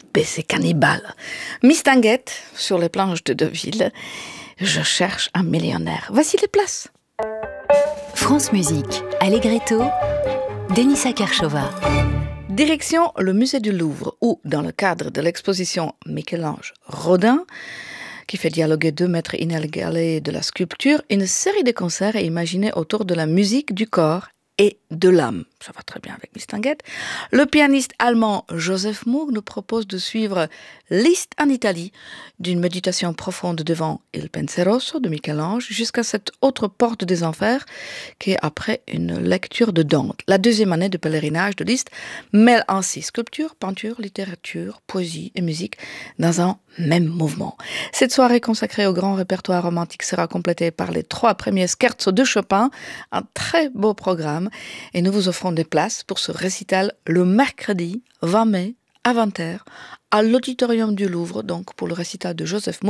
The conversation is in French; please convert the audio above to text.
PC cannibale. Mistinguett, sur les planches de Deauville. Je cherche un millionnaire. Voici les places. France Musique, Allegretto, Denisa Kershova. Direction le musée du Louvre, où, dans le cadre de l'exposition Michel-Ange Rodin, qui fait dialoguer 2 maîtres inégalés de la sculpture, une série de concerts est imaginée autour de la musique du corps et de l'âme. Ça va très bien avec Mistinguett. Le pianiste allemand Joseph Moog nous propose de suivre Liszt en Italie, d'une méditation profonde devant Il Penseroso de Michel-Ange jusqu'à cette autre porte des enfers qui est après une lecture de Dante. La 2e année de pèlerinage de Liszt mêle ainsi sculpture, peinture, littérature, poésie et musique dans un même mouvement. Cette soirée consacrée au grand répertoire romantique sera complétée par les 3 premiers scherzo de Chopin, un très beau programme, et nous vous offrons des places pour ce récital le mercredi 20 mai à 20h à l'auditorium du Louvre, donc pour le récital de Joseph Moog